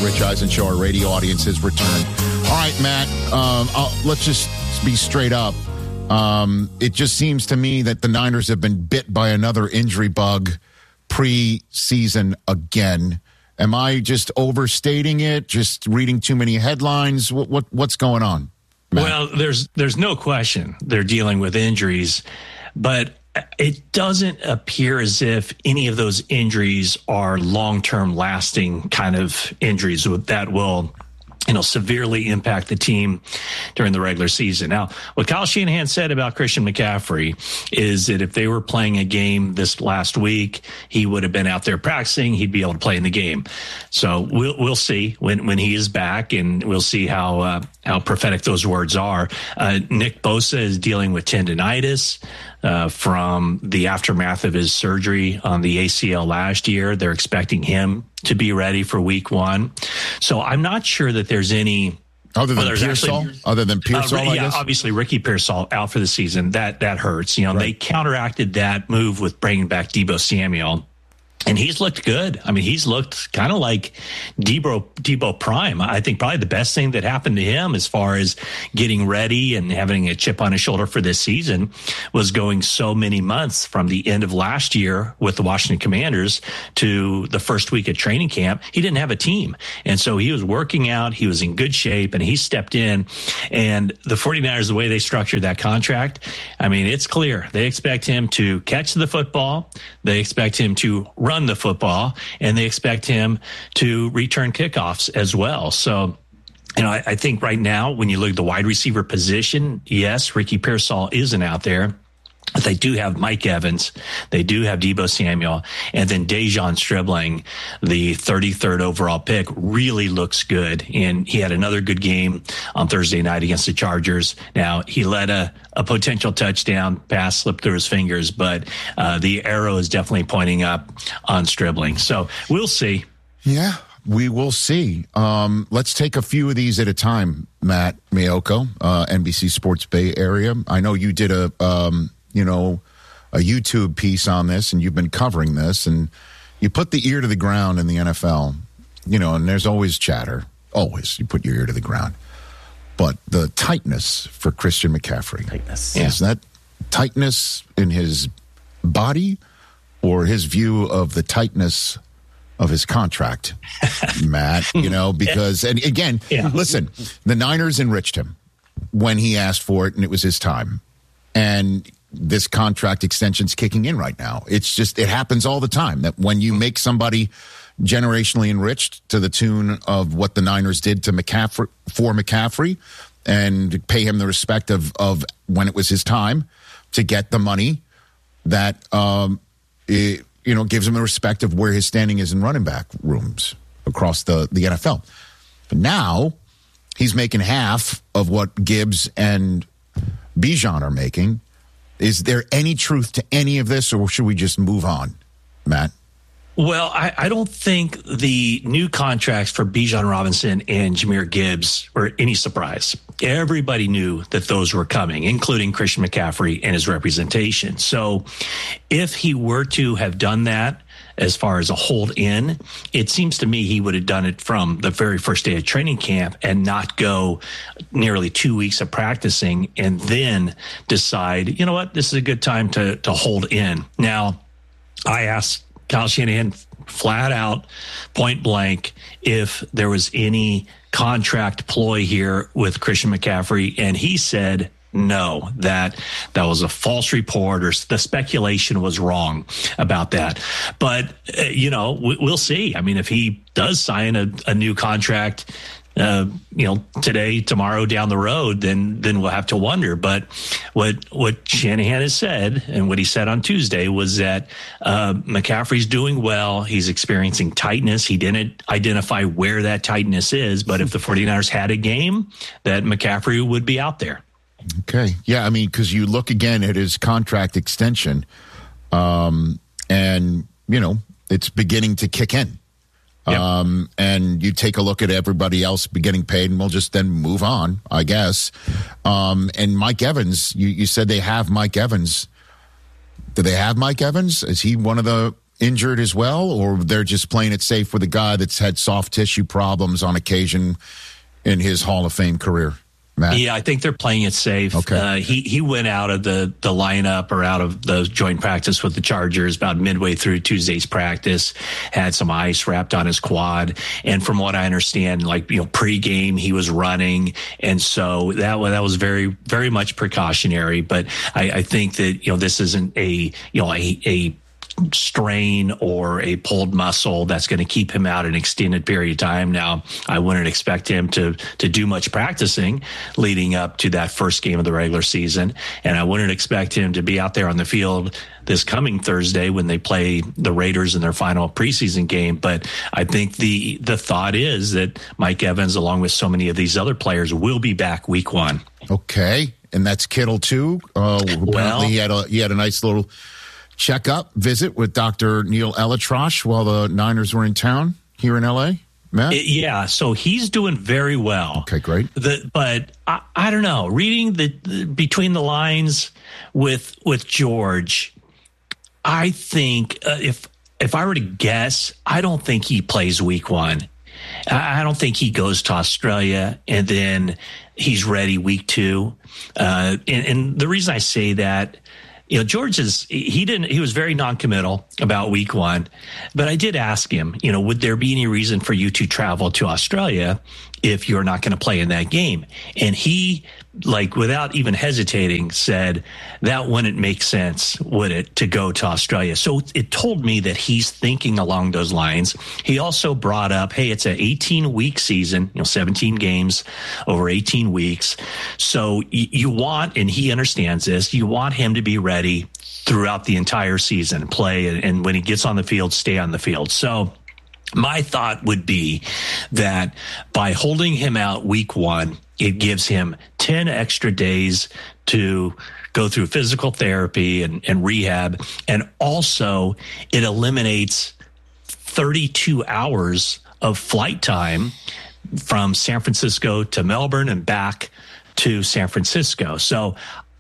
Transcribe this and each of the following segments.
Rich Eisen Show, our radio audience has returned. All right, Matt, let's just be straight up. It just seems to me that the Niners have been bit by another injury bug pre-season again. Am I just overstating it? Just reading too many headlines? What's going on, Matt? Well, there's no question they're dealing with injuries, but it doesn't appear as if any of those injuries are long-term lasting kind of injuries that will severely impact the team during the regular season. Now, what Kyle Shanahan said about Christian McCaffrey is that if they were playing a game this last week, he would have been out there practicing. He'd be able to play in the game. So we'll see when he is back, and we'll see how prophetic those words are. Nick Bosa is dealing with tendinitis from the aftermath of his surgery on the ACL last year. They're expecting him to be ready for week 1. So I'm not sure that there's any other than Pearsall. I guess. Obviously Ricky Pearsall out for the season. That hurts. Right. They counteracted that move with bringing back Deebo Samuel. And he's looked good. I mean, he's looked kind of like Deebo Prime. I think probably the best thing that happened to him as far as getting ready and having a chip on his shoulder for this season was going so many months from the end of last year with the Washington Commanders to the first week of training camp. He didn't have a team. And so he was working out. He was in good shape, and he stepped in. And the 49ers, the way they structured that contract, I mean, it's clear. They expect him to catch the football. They expect him to run the football, and they expect him to return kickoffs as well. So, I think right now, when you look at the wide receiver position, yes, Ricky Pearsall isn't out there. But they do have Mike Evans. They do have Deebo Samuel. And then Dejon Stribling, the 33rd overall pick, really looks good. And he had another good game on Thursday night against the Chargers. Now, he let a potential touchdown pass slip through his fingers, but the arrow is definitely pointing up on Stribling. So we'll see. Yeah, we will see. Let's take a few of these at a time, Matt Maiocco, NBC Sports Bay Area. I know you did a YouTube piece on this, and you've been covering this, and you put the ear to the ground in the NFL, and there's always chatter. Always. You put your ear to the ground. But the tightness for Christian McCaffrey. Is that tightness in his body or his view of the tightness of his contract, Matt? Because, and again, listen, the Niners enriched him when he asked for it, and it was his time. And this contract extension's kicking in right now. It's just, it happens all the time that when you make somebody generationally enriched to the tune of what the Niners did to McCaffrey and pay him the respect of when it was his time to get the money, that, gives him the respect of where his standing is in running back rooms across the NFL. But now he's making half of what Gibbs and Bijan are making. Is there any truth to any of this, or should we just move on, Matt? Well, I don't think the new contracts for Bijan Robinson and Jahmyr Gibbs were any surprise. Everybody knew that those were coming, including Christian McCaffrey and his representation. So if he were to have done that as far as a hold in, it seems to me he would have done it from the very first day of training camp and not go nearly 2 weeks of practicing and then decide, you know what, this is a good time to hold in. Now, I asked Kyle Shanahan flat out, point blank, if there was any contract ploy here with Christian McCaffrey, and he said no, that was a false report, or the speculation was wrong about that. But, we'll see. I mean, if he does sign a new contract, today, tomorrow, down the road, then we'll have to wonder. But what Shanahan has said, and what he said on Tuesday, was that McCaffrey's doing well. He's experiencing tightness. He didn't identify where that tightness is, but if the 49ers had a game, that McCaffrey would be out there. Okay. Yeah, I mean, because you look again at his contract extension, and, it's beginning to kick in. Yep. And you take a look at everybody else getting paid, and we'll just then move on, I guess. And Mike Evans, you said they have Mike Evans. Do they have Mike Evans? Is he one of the injured as well, or they're just playing it safe with a guy that's had soft tissue problems on occasion in his Hall of Fame career? Matt? Yeah, I think they're playing it safe. Okay. He went out of the lineup or out of the joint practice with the Chargers about midway through Tuesday's practice, had some ice wrapped on his quad. And from what I understand, pregame, he was running. And so that was very, very much precautionary. But I think that, this isn't a strain or a pulled muscle that's going to keep him out an extended period of time. Now, I wouldn't expect him to do much practicing leading up to that first game of the regular season. And I wouldn't expect him to be out there on the field this coming Thursday when they play the Raiders in their final preseason game. But I think the thought is that Mike Evans, along with so many of these other players, will be back week 1. Okay. And that's Kittle too. Apparently he had a nice little visit with Dr. Neil Elatrosh while the Niners were in town here in L.A., Matt? Yeah, so he's doing very well. Okay, great. But I don't know, reading the between the lines with George, I think if I were to guess, I don't think he plays week 1. I don't think he goes to Australia and then he's ready week 2. And the reason I say that, George he was very noncommittal about week 1, but I did ask him, would there be any reason for you to travel to Australia if you're not going to play in that game? And he, without even hesitating, said that wouldn't make sense, would it, to go to Australia? So it told me that he's thinking along those lines. He also brought up, hey, it's an 18-week season, 17 games over 18 weeks. So you want, and he understands this, you want him to be ready throughout the entire season, play, and when he gets on the field, stay on the field. So my thought would be that by holding him out week 1, it gives him 10 extra days to go through physical therapy and rehab. And also it eliminates 32 hours of flight time from San Francisco to Melbourne and back to San Francisco. So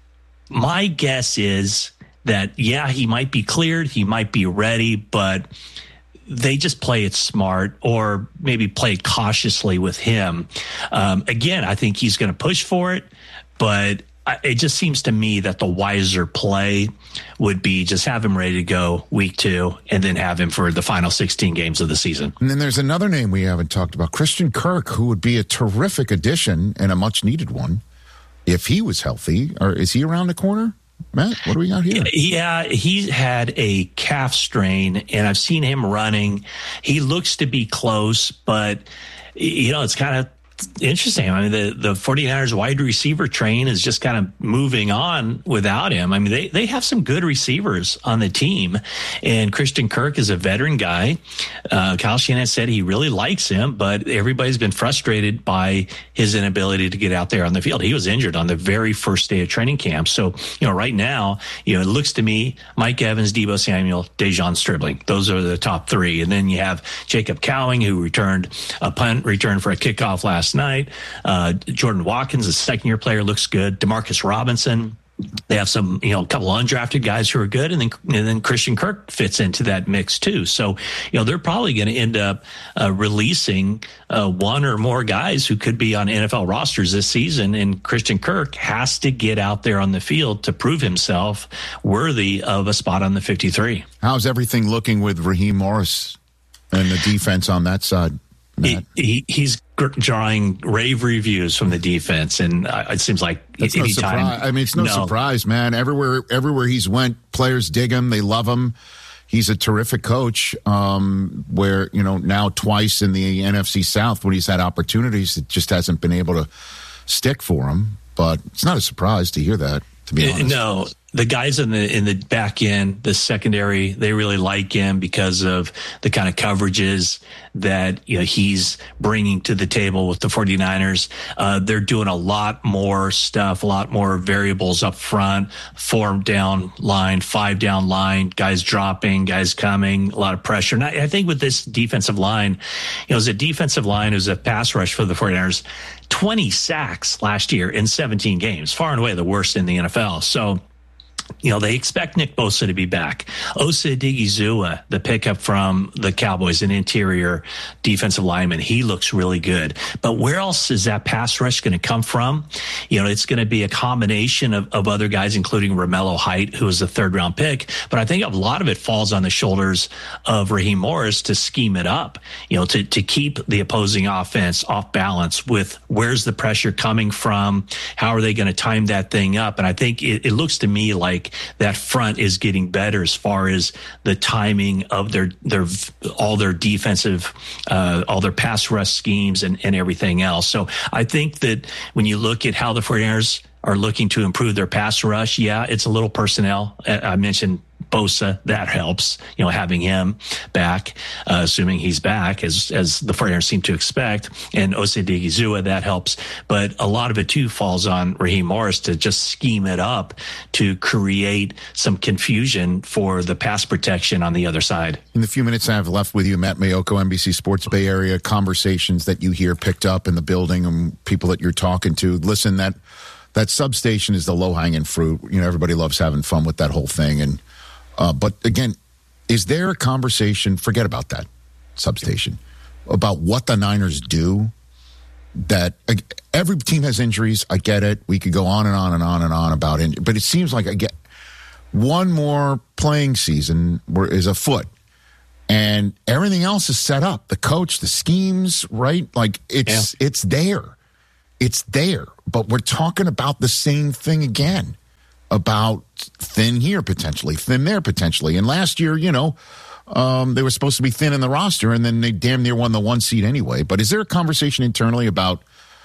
my guess is that, yeah, he might be cleared, he might be ready, but they just play it smart or maybe play it cautiously with him. Again, I think he's going to push for it, but it just seems to me that the wiser play would be just have him ready to go week 2 and then have him for the final 16 games of the season. And then there's another name we haven't talked about, Christian Kirk, who would be a terrific addition and a much needed one if he was healthy. Or is he around the corner? Matt, what do we got here? Yeah, he had a calf strain, and I've seen him running. He looks to be close, but, it's kind of interesting. I mean, the 49ers wide receiver train is just kind of moving on without him. I mean, they have some good receivers on the team, and Christian Kirk is a veteran guy. Kyle Shanahan said he really likes him, but everybody's been frustrated by his inability to get out there on the field. He was injured on the very first day of training camp. So, right now, it looks to me Mike Evans, Deebo Samuel, Dejon Stribling. Those are the top 3. And then you have Jacob Cowing, who returned a punt return for a kickoff last night. Jordan Watkins, a second-year player, looks good. Demarcus Robinson. They have some, a couple undrafted guys who are good, and then Christian Kirk fits into that mix too. So, they're probably going to end up releasing one or more guys who could be on NFL rosters this season, and Christian Kirk has to get out there on the field to prove himself worthy of a spot on the 53. How's everything looking with Raheem Morris and the defense on that side, Matt? He's drawing rave reviews from the defense, and it seems like it's no surprise. I mean, it's no surprise, man. Everywhere he's went, players dig him, they love him. He's a terrific coach. Where now twice in the NFC South when he's had opportunities, it just hasn't been able to stick for him. But it's not a surprise to hear that, to be honest. No. The guys in the back end, the secondary, they really like him because of the kind of coverages that he's bringing to the table with the 49ers. They're doing a lot more stuff, a lot more variables up front, 4 down line, 5 down line, guys dropping, guys coming, a lot of pressure. And I think with this defensive line, it was a defensive line, it was a pass rush for the 49ers, 20 sacks last year in 17 games, far and away the worst in the NFL. So They expect Nick Bosa to be back. Osa Odighizuwa, the pickup from the Cowboys, an interior defensive lineman, he looks really good. But where else is that pass rush going to come from? It's going to be a combination of other guys, including Romello Height, who was a third-round pick. But I think a lot of it falls on the shoulders of Raheem Morris to scheme it up, to keep the opposing offense off balance with where's the pressure coming from, how are they going to time that thing up. And I think it looks to me like that front is getting better as far as the timing of all their defensive, all their pass rush schemes and everything else. So I think that when you look at how the 49ers are looking to improve their pass rush, yeah, it's a little personnel. I mentioned Bosa, that helps, having him back, assuming he's back, as the 49ers seem to expect, and Osa Odighizuwa, that helps. But a lot of it, too, falls on Raheem Morris to just scheme it up to create some confusion for the pass protection on the other side. In the few minutes I have left with you, Matt Maiocco, NBC Sports Bay Area, conversations that you hear picked up in the building and people that you're talking to. Listen, that substation is the low-hanging fruit. Everybody loves having fun with that whole thing, and but again, is there a conversation, forget about that substation, about what the Niners do? That every team has injuries. I get it. We could go on and on and on and on about it. But it seems like I get one more playing season is afoot. And everything else is set up. The coach, the schemes, right? Like it's there. It's there. But we're talking about the same thing again. About thin here potentially, thin there potentially. And last year, they were supposed to be thin in the roster, and then they damn near won the 1 seed anyway. But is there a conversation internally about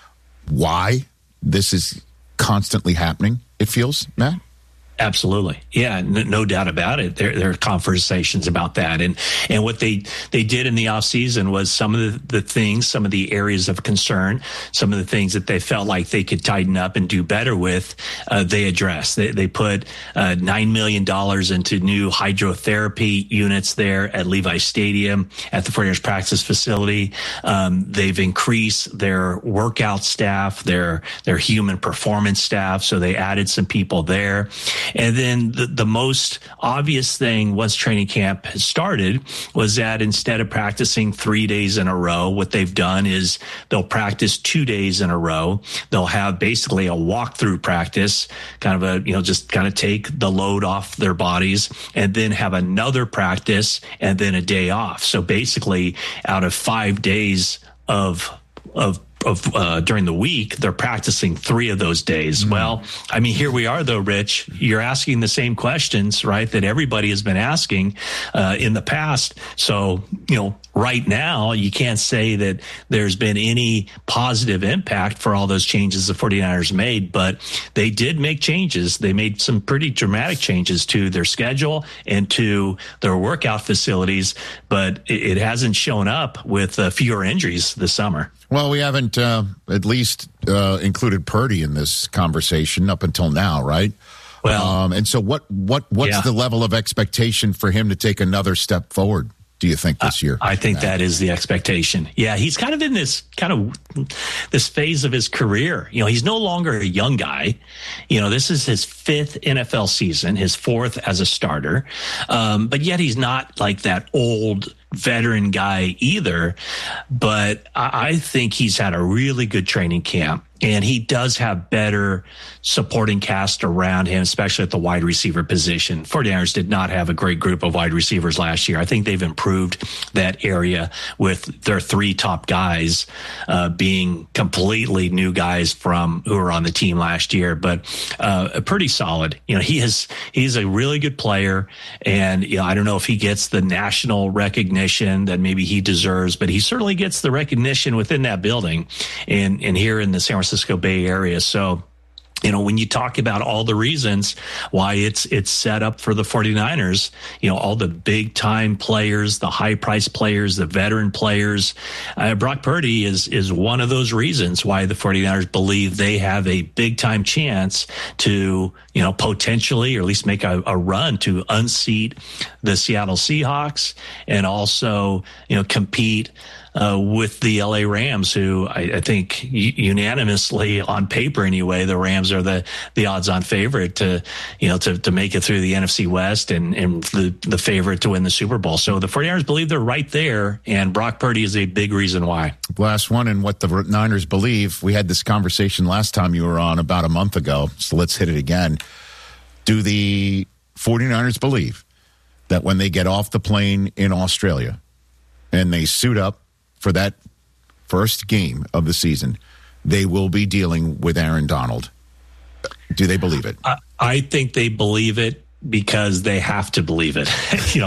why this is constantly happening, it feels, Matt? Absolutely. Yeah, no doubt about it. There are conversations about that. And what they did in the offseason was some of the things, some of the areas of concern, some of the things that they felt like they could tighten up and do better with, they addressed. They put $9 million into new hydrotherapy units there at Levi Stadium at the 49ers practice facility. They've increased their workout staff, their human performance staff, so they added some people there. And then the most obvious thing once training camp has started was that instead of practicing 3 days in a row, what they've done is they'll practice 2 days in a row. They'll have basically a walkthrough practice, kind of just kind of take the load off their bodies, and then have another practice and then a day off. So basically out of 5 days of during the week, they're practicing 3 of those days. Well, I mean, here we are, though, Rich. You're asking the same questions, right, that everybody has been asking in the past. So, right now, you can't say that there's been any positive impact for all those changes the 49ers made, but they did make changes. They made some pretty dramatic changes to their schedule and to their workout facilities, but it hasn't shown up with fewer injuries this summer. Well, we haven't at least included Purdy in this conversation up until now, right? Well, and so what's the level of expectation for him to take another step forward, do you think, this year? I think that is the expectation. Yeah, he's kind of in this phase of his career. He's no longer a young guy. This is his 5th NFL season, his 4th as a starter. But yet he's not like that old veteran guy either. But I think he's had a really good training camp. And he does have better supporting cast around him, especially at the wide receiver position. 49ers did not have a great group of wide receivers last year. I think they've improved that area with their 3 top guys being completely new guys from who were on the team last year, but pretty solid. He's a really good player, and I don't know if he gets the national recognition that maybe he deserves, but he certainly gets the recognition within that building and here in the San Francisco Bay Area. So, when you talk about all the reasons why it's set up for the 49ers, all the big time players, the high price players, the veteran players, Brock Purdy is one of those reasons why the 49ers believe they have a big time chance to, potentially, or at least make a run to unseat the Seattle Seahawks and also, compete with the LA Rams, who I think unanimously on paper anyway, the Rams are the odds-on favorite to make it through the NFC West and the favorite to win the Super Bowl. So the 49ers believe they're right there, and Brock Purdy is a big reason why. Last one, and what the Niners believe. We had this conversation last time you were on about a month ago, so let's hit it again. Do the 49ers believe that when they get off the plane in Australia and they suit up for that first game of the season, they will be dealing with Aaron Donald? Do they believe it? I think they believe it because they have to believe it.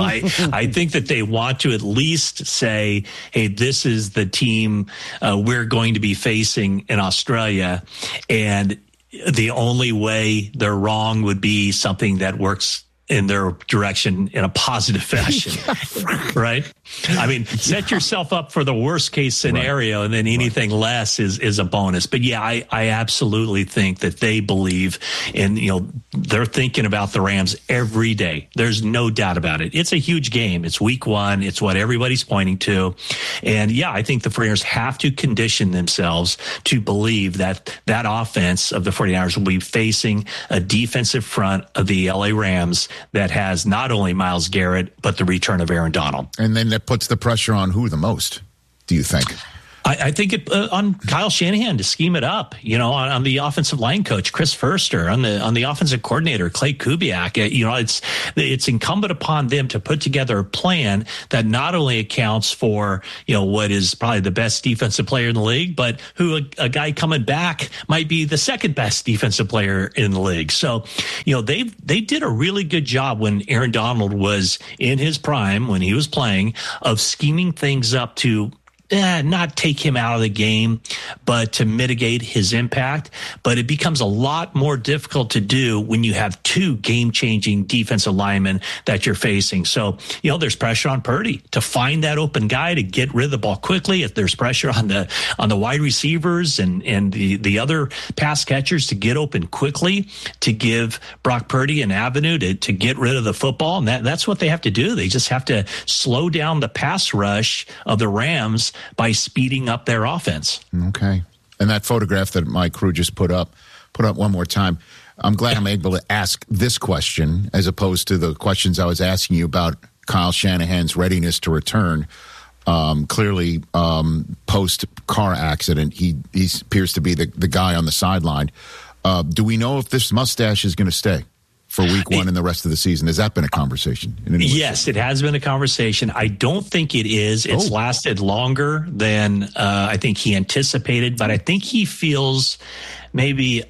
I think that they want to at least say, hey, this is the team we're going to be facing in Australia. And the only way they're wrong would be something that works in their direction in a positive fashion, right? I mean, set yourself up for the worst case scenario, right, and then anything less is a bonus. But yeah, I absolutely think that they believe in, they're thinking about the Rams every day. There's no doubt about it. It's a huge game. It's week 1. It's what everybody's pointing to. And yeah, I think the 49ers have to condition themselves to believe that that offense of the 49ers will be facing a defensive front of the LA Rams that has not only Myles Garrett, but the return of Aaron Donald. And then that puts the pressure on who the most, do you think? I think it on Kyle Shanahan to scheme it up, on the offensive line coach, Chris Foerster, on the offensive coordinator, Clay Kubiak. It's incumbent upon them to put together a plan that not only accounts for, what is probably the best defensive player in the league, but who a guy coming back might be the second best defensive player in the league. So, they did a really good job when Aaron Donald was in his prime, when he was playing, of scheming things up to not take him out of the game, but to mitigate his impact. But it becomes a lot more difficult to do when you have two game-changing defensive linemen that you're facing. So, there's pressure on Purdy to find that open guy to get rid of the ball quickly. If there's pressure on the wide receivers and the other pass catchers to get open quickly, to give Brock Purdy an avenue to get rid of the football. And that's what they have to do. They just have to slow down the pass rush of the Rams by speeding up their offense. Okay. And that photograph that my crew just put up one more time. I'm glad I'm able to ask this question as opposed to the questions I was asking you about Kyle Shanahan's readiness to return. Clearly, post-car accident, he appears to be the guy on the sideline. Do we know if this mustache is going to stay for week 1 and the rest of the season? Has that been a conversation? Yes, it has been a conversation. I don't think it is. It's lasted longer than I think he anticipated, but I think he feels maybe,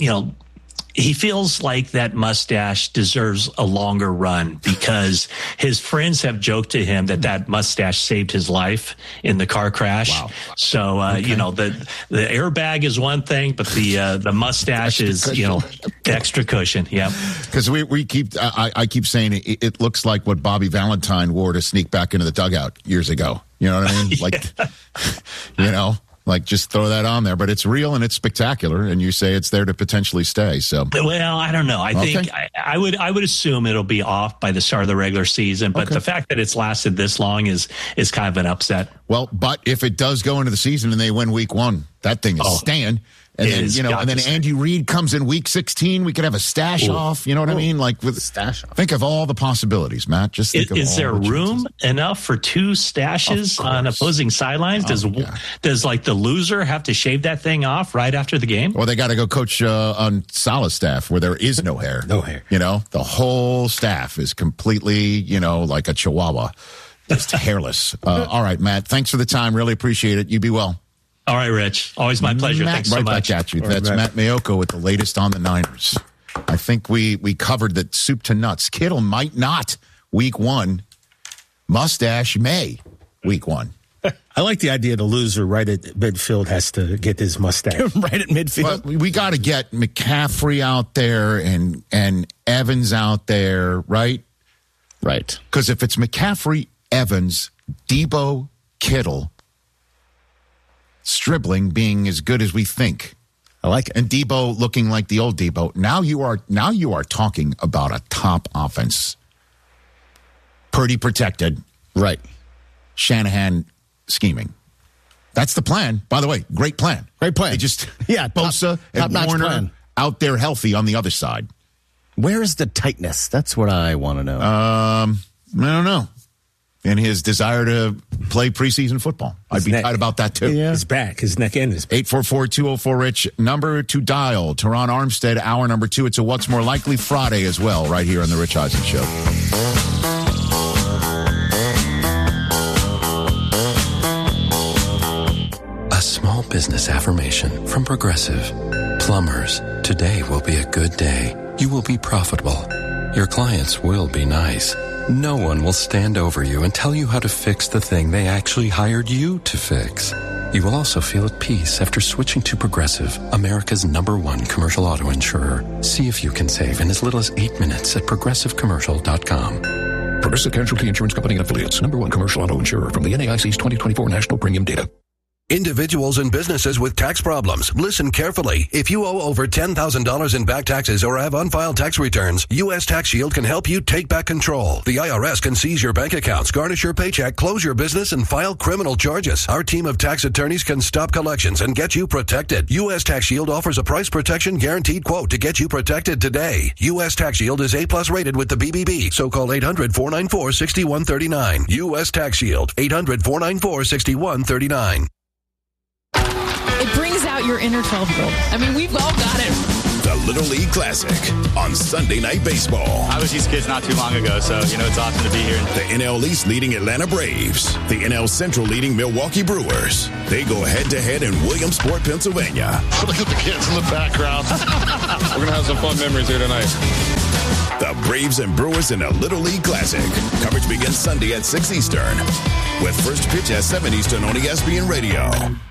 he feels like that mustache deserves a longer run because his friends have joked to him that mustache saved his life in the car crash. Wow. So, the airbag is one thing, but the mustache is, extra cushion. Yeah. Because I keep saying it looks like what Bobby Valentine wore to sneak back into the dugout years ago. You know what I mean? Like, like just throw that on there, but it's real and it's spectacular, and you say it's there to potentially stay. So, well, I don't know. I think I would assume it'll be off by the start of the regular season, but the fact that it's lasted this long is kind of an upset. Well, but if it does go into the season and they win week 1, that thing is staying. And then, Andy Reid comes in week 16. We could have a stash off. You know what I mean? Like with stash off. Think of all the possibilities, Matt. Just think is there room enough for 2 stashes on opposing sidelines? Does like the loser have to shave that thing off right after the game? Or they got to go coach on Salah's staff where there is no hair. No hair. The whole staff is completely, like a chihuahua, just hairless. All right, Matt. Thanks for the time. Really appreciate it. You be well. All right, Rich. Always my pleasure. Matt, Thanks so much. Back at you. That's Matt Maiocco with the latest on the Niners. I think we covered that soup to nuts. Kittle might not week 1. Mustache may week 1. I like the idea the loser right at midfield has to get his mustache. Right at midfield. Well, we got to get McCaffrey out there and Evans out there, right? Right. Because if it's McCaffrey, Evans, Debo, Kittle, Stribling being as good as we think. I like it. And Debo looking like the old Debo. Now you are talking about a top offense. Purdy protected. Right. Shanahan scheming. That's the plan. By the way, great plan. Great plan. They just Bosa and Warner plan. Out there healthy on the other side. Where is the tightness? That's what I want to know. I don't know. And his desire to play preseason football. I'd be tight about that, too. Yeah. His back, his neck, and his back. 844-204-RICH, number to dial. Teron Armstead, hour number 2. It's a What's More Likely Friday as well, right here on The Rich Eisen Show. A small business affirmation from Progressive. Plumbers, today will be a good day. You will be profitable. Your clients will be nice. No one will stand over you and tell you how to fix the thing they actually hired you to fix. You will also feel at peace after switching to Progressive, America's #1 commercial auto insurer. See if you can save in as little as 8 minutes at progressivecommercial.com. Progressive Casualty Insurance Company and Affiliates, #1 commercial auto insurer from the NAIC's 2024 National Premium Data. Individuals and businesses with tax problems, listen carefully. If you owe over $10,000 in back taxes or have unfiled tax returns, U.S. Tax Shield can help you take back control. The IRS can seize your bank accounts, garnish your paycheck, close your business, and file criminal charges. Our team of tax attorneys can stop collections and get you protected. U.S. Tax Shield offers a price protection guaranteed quote to get you protected today. U.S. Tax Shield is A+ rated with the BBB, so call 800-494-6139. U.S. Tax Shield, 800-494-6139. It brings out your inner 12-year-old. I mean, we've all got it. The Little League Classic on Sunday Night Baseball. I was these kids not too long ago, so, it's awesome to be here. The NL East leading Atlanta Braves. The NL Central leading Milwaukee Brewers. They go head-to-head in Williamsport, Pennsylvania. Look at the kids in the background. We're going to have some fun memories here tonight. The Braves and Brewers in a Little League Classic. Coverage begins Sunday at 6 Eastern. With first pitch at 7 Eastern on ESPN Radio.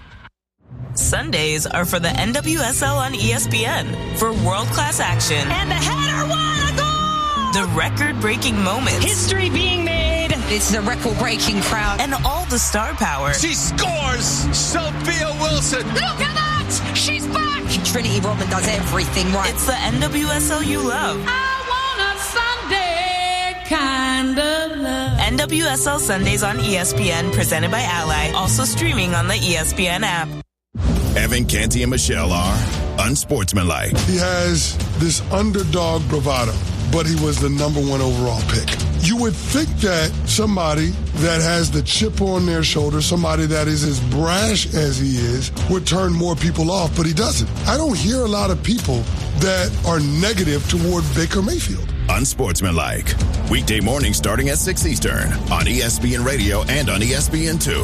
Sundays are for the NWSL on ESPN for world-class action. And the header, what a goal! The record-breaking moments. History being made. This is a record-breaking crowd. And all the star power. She scores! Sophia Wilson! Look at that! She's back! Trinity Rodman does everything right. It's the NWSL you love. I want a Sunday kind of love. NWSL Sundays on ESPN, presented by Ally. Also streaming on the ESPN app. Evan Canty and Michelle are unsportsmanlike. He has this underdog bravado, but he was the #1 overall pick. You would think that somebody that has the chip on their shoulder, somebody that is as brash as he is, would turn more people off, but he doesn't. I don't hear a lot of people that are negative toward Baker Mayfield. Unsportsmanlike. Weekday morning starting at 6 Eastern on ESPN Radio and on ESPN2.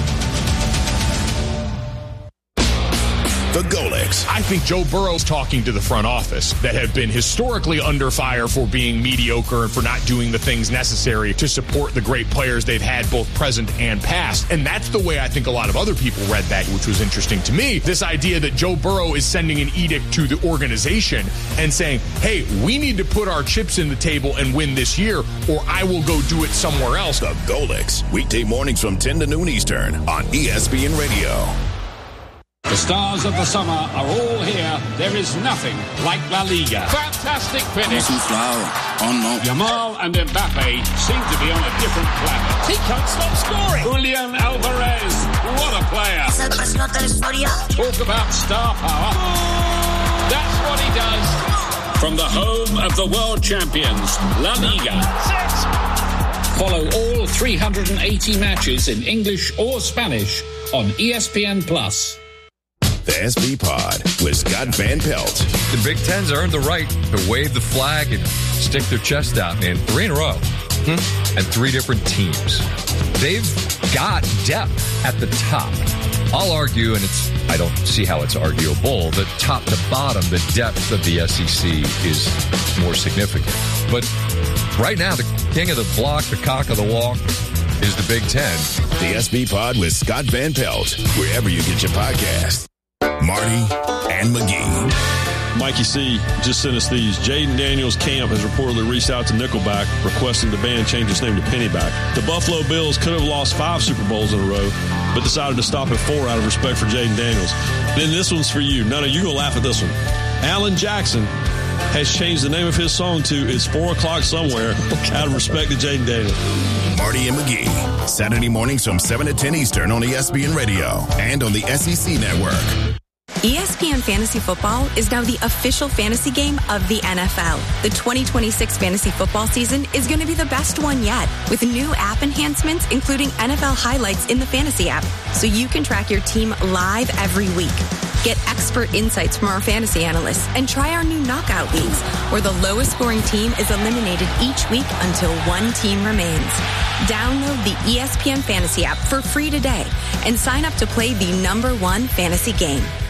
The Golics. I think Joe Burrow's talking to the front office that have been historically under fire for being mediocre and for not doing the things necessary to support the great players they've had both present and past. And that's the way I think a lot of other people read that, which was interesting to me. This idea that Joe Burrow is sending an edict to the organization and saying, hey, we need to put our chips in the table and win this year, or I will go do it somewhere else. The Golics. Weekday mornings from 10 to noon Eastern on ESPN Radio. The stars of the summer are all here. There is nothing like La Liga. Fantastic finish. Yamal and Mbappe seem to be on a different planet. He can't stop scoring. Julian Alvarez, what a player. Talk about star power. That's what he does. From the home of the world champions, La Liga. Follow all 380 matches in English or Spanish on ESPN+. The SB Pod with Scott Van Pelt. The Big Ten's earned the right to wave the flag and stick their chest out, man. 3 in a row. And 3 different teams. They've got depth at the top. I'll argue, and I don't see how it's arguable, that top to bottom, the depth of the SEC is more significant. But right now, the king of the block, the cock of the walk, is the Big Ten. The SB Pod with Scott Van Pelt, wherever you get your podcast. Marty and McGee. Mikey C. just sent us these. Jaden Daniels' camp has reportedly reached out to Nickelback requesting the band change its name to Pennyback. The Buffalo Bills could have lost 5 Super Bowls in a row, but decided to stop at 4 out of respect for Jaden Daniels. Then this one's for you. No, you're going to laugh at this one. Alan Jackson has changed the name of his song to It's 4 O'Clock Somewhere out of respect to Jaden Daniels. Marty and McGee, Saturday mornings from 7 to 10 Eastern on ESPN Radio and on the SEC Network. ESPN Fantasy Football is now the official fantasy game of the NFL. The 2026 fantasy football season is going to be the best one yet, with new app enhancements, including NFL highlights in the fantasy app, so you can track your team live every week. Get expert insights from our fantasy analysts and try our new knockout leagues, where the lowest scoring team is eliminated each week until one team remains. Download the ESPN Fantasy app for free today and sign up to play the #1 fantasy game.